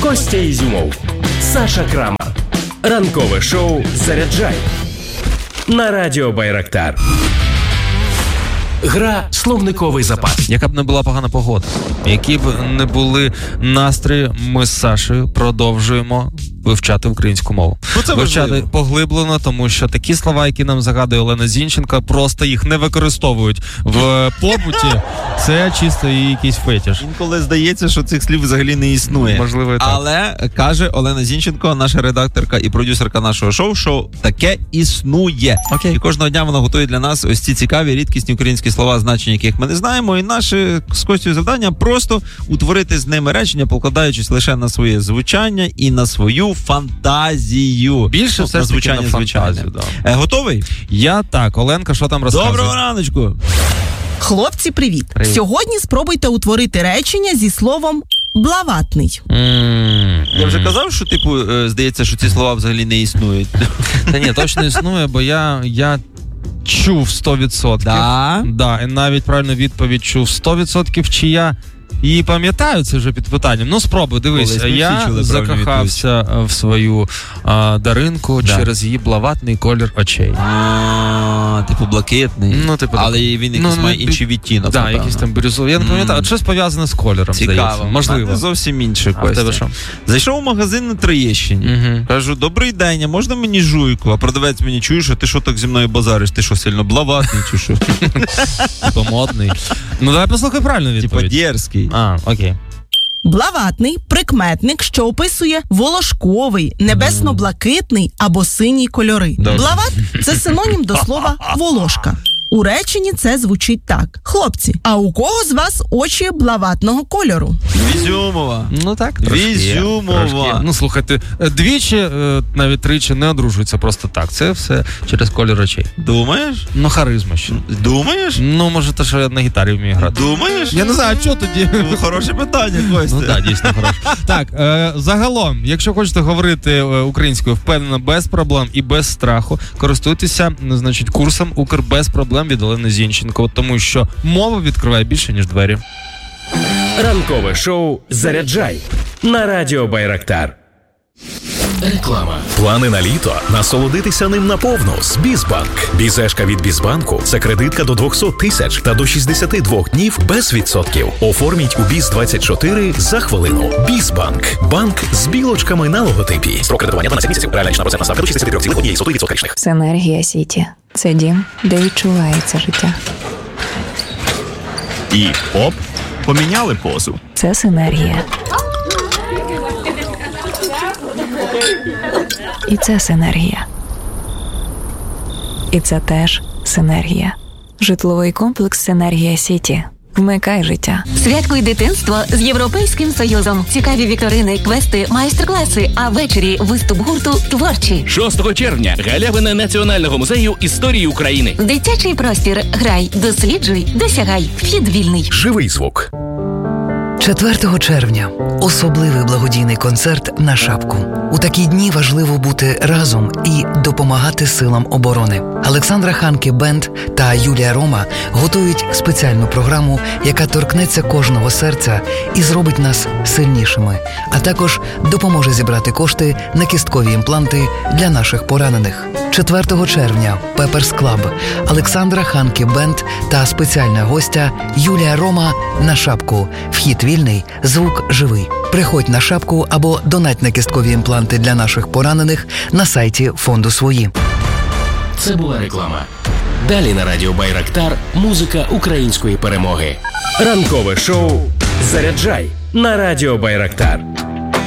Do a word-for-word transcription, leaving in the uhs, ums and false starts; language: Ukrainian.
Костя Ізюмов, Саша Крамар. Ранкове шоу «Заряджай» на радіо Байрактар. Гра «Словниковий запас». Яка б не була погана погода, які б не були настрої, ми з Сашею продовжуємо вивчати українську мову. Ну, вивчати важливо. Поглиблено, тому що такі слова, які нам загадує Олена Зінченко, просто їх не використовують в побуті. Це чисто її якийсь фетиш. Інколи здається, що цих слів взагалі не існує. Можливо, і так. Але каже Олена Зінченко, наша редакторка і продюсерка нашого шоу, що таке існує. Окей. І кожного дня вона готує для нас ось ці цікаві, рідкісні українські слова, значення яких ми не знаємо. І наше з Костю завдання просто утворити з ними речення, покладаючись лише на своє звучання і на свою фантазію. Більше Ну, все на ж таки звучання, на звичайне. фантазію, да. Е, готовий? Я так. Оленка, що там розказує? Доброго раночку! Хлопці, привіт. Привіт. Сьогодні спробуйте утворити речення зі словом «блаватний». Mm-hmm. Я вже казав, що, типу, е, здається, що ці слова взагалі не існують. Та ні, точно існує, бо я, я чув сто відсотків. Да? Да, і навіть правильну відповідь чув сто відсотків, чи я її пам'ятаю, це вже під питанням. Ну, спробуй, дивись, Колись ми всі я чули правильну закохався в свою а, Даринку Да. через її блаватний колір очей. А, типу блакитний. Ну, типу, але так. він якийсь Ну, має ну, інший відтінок. Так, напевно. якийсь там бірюзовий. Я не пам'ятаю, Мгм. щось пов'язане з кольором, Цікаво. здається. Можливо. А зовсім інше, А в тебе Костя. що? Зайшов у магазин на Троєщині. Мгм. Кажу, добрий день, а можна мені жуйку? А продавець мені чує, що ти що так зі мною базариш? Ти що, сильно блаватний чи що? Типа модний. Ну, давай послухай правильну Типа відповідь. дерзкий. А, окей. Блаватний – прикметник, що описує волошковий, небесно-блакитний або синій кольори. Добре. Блават – це синонім до слова волошка. У реченні це звучить так. Хлопці, а у кого з вас очі блаватного кольору? Ізюмова. Ну так, трошки є, Ізюмова. трошки є. Ну, слухайте, двічі, е, навіть тричі не одружуються просто так. Це все через колір очей. Думаєш? Ну, харизма ще. Думаєш? Ну, може, те, що я на гітарі вмію грати. Думаєш? Я не знаю, а що тоді? Ну, хороше питання, Костя. Ну так, дійсно хороше. Так, е, загалом, якщо хочете говорити е, українською впевнено, без проблем і без страху, користуйтеся, значить, курсом «Укр без проблем» від Олени Зінченко, тому що мова відкриває більше, ніж двері. Ранкове шоу «Заряджай» на радіо Байрактар. Реклама. Плани на літо? Насолодитися ним наповну з Бізбанк. Бізешка від Бізбанку – це кредитка до двісті тисяч та до шістдесят два днів без відсотків. Оформіть у Біз двадцять чотири за хвилину. Бізбанк. Банк з білочками на логотипі. Строк кредитування дванадцять місяців. Реальна річна процентна ставка до шістдесят три цілих одна сотих відсотка річних. Синергія Сіті. Це дім, де відчувається життя. І оп, поміняли позу. Це синергія. І це синергія. І це теж синергія. Житловий комплекс «Синергія Сіті». Вмикай життя. Святкуй дитинство з Європейським Союзом. Цікаві вікторини, квести, майстер-класи, а ввечері виступ гурту «Творчі». шостого червня галявина Національного музею історії України. Дитячий простір. Грай, досліджуй, досягай. Вхід вільний. Живий звук. четвертого червня – особливий благодійний концерт на Шапку. У такі дні важливо бути разом і допомагати силам оборони. Олександра Ханке Бенд та Юлія Рома готують спеціальну програму, яка торкнеться кожного серця і зробить нас сильнішими, а також допоможе зібрати кошти на кісткові імпланти для наших поранених. четвертого червня – Пеперс Клаб, Олександра Ханке Бенд та спеціальна гостя Юлія Рома на Шапку. Вхід вільний, звук живий. Приходь на Шапку або донать на кісткові імпланти для наших поранених на сайті фонду «Свої». Це була реклама. Далі на радіо Байрактар музика української перемоги. Ранкове шоу «Заряджай» на радіо Байрактар.